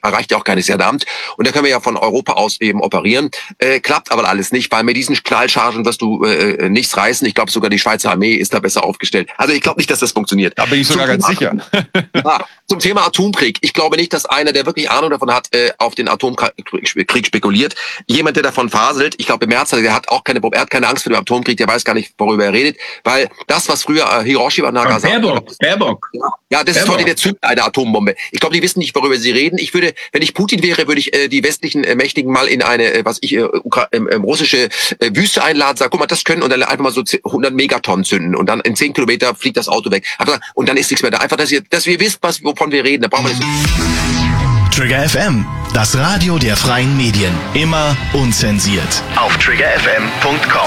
erreicht ja auch keines Abend. Und da können wir ja von Europa aus eben operieren. Klappt aber alles nicht, weil mit diesen Knallchargen wirst du nichts reißen. Ich glaube, sogar die Schweizer Armee ist da besser aufgestellt. Also ich glaube nicht, dass das funktioniert. Da bin ich sogar ganz sicher. Zum Thema Atomkrieg. Ich glaube nicht, dass einer, der wirklich Ahnung davon hat, auf den Atomkrieg spekuliert. Jemand, der davon faselt, ich glaube, Merz, der hat auch er hat keine Angst vor dem Atomkrieg, der weiß gar nicht, worüber er redet, weil das, was früher Hiroshima und Nagasaki... Baerbock. Ja, das ist heute der Zünder einer Atombombe. Ich glaube, die wissen nicht, worüber sie reden. Wenn ich Putin wäre, würde ich die westlichen Mächtigen mal in eine, russische Wüste einladen, sagen, guck mal, das können, und dann einfach mal so 100 Megatonnen zünden und dann in 10 Kilometer fliegt das Auto weg. Und dann ist nichts mehr da. Einfach, dass wir wisst, wovon wir reden. Da brauchen wir das. Trigger FM, das Radio der freien Medien. Immer unzensiert. Auf triggerfm.com.